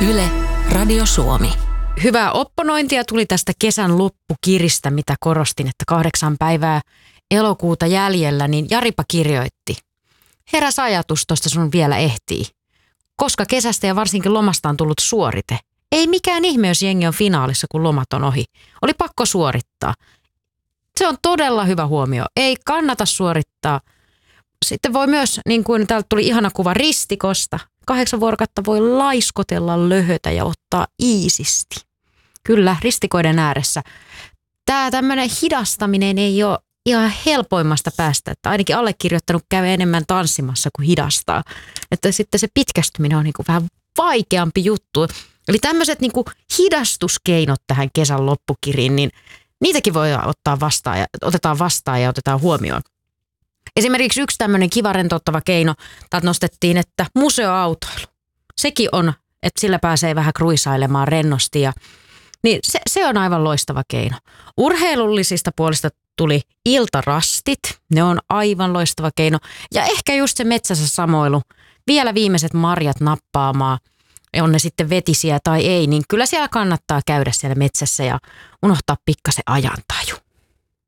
Yle, Radio Suomi. Hyvää opponointia tuli tästä kesän loppukiristä, mitä korostin, että 8 päivää elokuuta jäljellä, niin Jaripa kirjoitti. Heräs ajatus, tosta sun vielä ehtii. Koska kesästä ja varsinkin lomasta on tullut suorite. Ei mikään ihme, jos jengi on finaalissa, kun lomat on ohi. Oli pakko suorittaa. Se on todella hyvä huomio. Ei kannata suorittaa. Sitten voi myös, niin kuin täältä tuli ihana kuva ristikosta, 8 vuorokautta voi laiskotella, löhötä ja ottaa iisisti. Kyllä, ristikoiden ääressä. Tämä tämmöinen hidastaminen ei ole ihan helpoimmasta päästä, että ainakin allekirjoittanut käy enemmän tanssimassa kuin hidastaa. Että sitten se pitkästyminen on niin kuin vähän vaikeampi juttu. Eli tämmöiset niin kuin hidastuskeinot tähän kesän loppukiriin, niin niitäkin voi ottaa vastaan ja otetaan huomioon. Esimerkiksi yksi tämmöinen kiva rentouttava keino, täältä nostettiin, että museoautoilu. Sekin on, että sillä pääsee vähän kruisailemaan rennosti niin se on aivan loistava keino. Urheilullisista puolista tuli iltarastit, ne on aivan loistava keino. Ja ehkä just se metsässä samoilu, vielä viimeiset marjat nappaamaan, on ne sitten vetisiä tai ei, niin kyllä siellä kannattaa käydä siellä metsässä ja unohtaa pikkasen ajantaja.